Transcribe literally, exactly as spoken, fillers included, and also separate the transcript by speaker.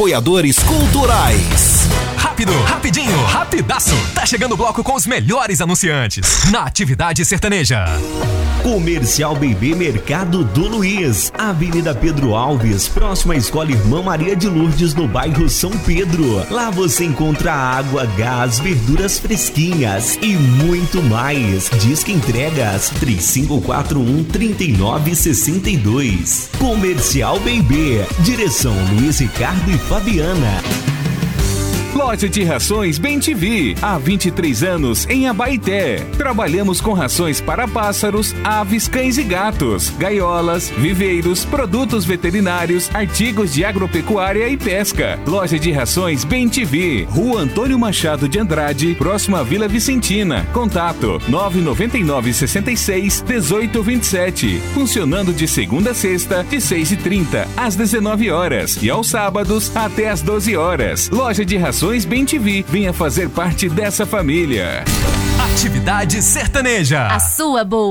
Speaker 1: Apoiadores culturais.
Speaker 2: Rápido, rapidinho, rapidaço. Tá chegando o bloco com os melhores anunciantes na atividade sertaneja.
Speaker 3: Comercial B B Mercado do Luiz, Avenida Pedro Alves, próxima à Escola Irmã Maria de Lourdes, no bairro São Pedro. Lá você encontra água, gás, verduras fresquinhas e muito mais. Disque entregas três cinco quatro um, três nove seis dois. Comercial B B, direção Luiz Ricardo e Fabiana.
Speaker 4: Loja de Rações Bem T V, há vinte e três anos em Abaeté. Trabalhamos com rações para pássaros, aves, cães e gatos, gaiolas, viveiros, produtos veterinários, artigos de agropecuária e pesca. Loja de Rações Bem T V, Rua Antônio Machado de Andrade, próxima à Vila Vicentina. Contato nove nove nove, seis seis, um oito dois sete. Funcionando de segunda a sexta, de seis e trinta às dezenove horas e aos sábados até às doze horas. Loja de Rações Bem T V, venha fazer parte dessa família.
Speaker 2: Atividade sertaneja.
Speaker 5: A sua boa.